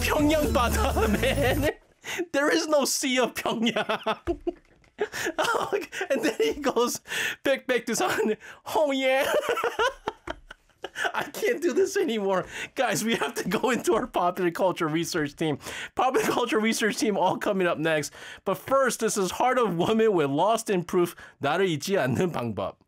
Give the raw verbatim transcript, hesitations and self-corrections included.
Pyongyang 바다, man. There is no Sea of Pyongyang. And then he goes back back to something. Oh yeah. I can't do this anymore. Guys, we have to go into our popular culture research team. Popular culture research team all coming up next. But first, this is Heart of Woman with Lost in Proof. 나를 잊지 않는 방법.